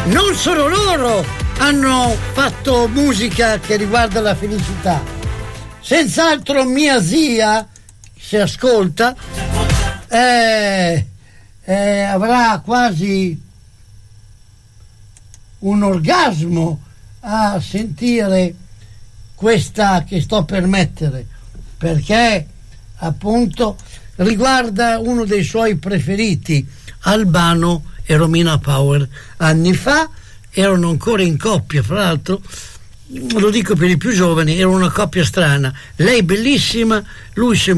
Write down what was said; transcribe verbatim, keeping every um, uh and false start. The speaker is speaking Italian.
non solo loro hanno fatto musica che riguarda la felicità. Senz'altro mia zia, se ascolta, eh, eh, avrà quasi un orgasmo a sentire questa che sto per mettere, perché appunto riguarda uno dei suoi preferiti, Albano e Romina Power. Anni fa erano ancora in coppia, fra l'altro, lo dico per i più giovani, era una coppia strana, lei bellissima, lui